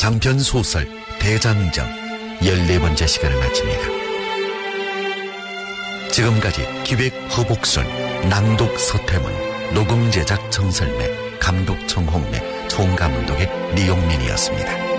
장편소설 대장정 14번째 시간을 마칩니다. 지금까지 기획 허복순, 낭독 서태문, 녹음 제작 정설매, 감독 정홍래, 총감독의 리용민이었습니다.